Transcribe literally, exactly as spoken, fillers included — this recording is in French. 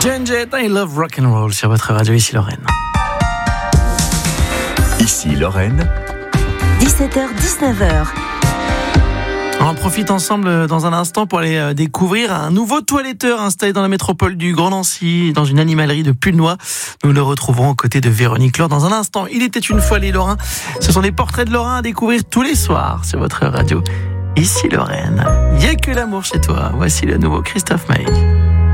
Jane Jett, I love rock and roll sur votre radio, ici Lorraine. Ici Lorraine. dix-sept heures dix-neuf heures. On profite ensemble dans un instant pour aller découvrir un nouveau toiletteur installé dans la métropole du Grand Nancy, dans une animalerie de Pulnoy. Nous le retrouverons aux côtés de Véronique Laure dans un instant. Il était une fois les Lorrains. Ce sont des portraits de Lorrains à découvrir tous les soirs sur votre radio. Ici Lorraine. Il n'y a que l'amour chez toi. Voici le nouveau Christophe Maé.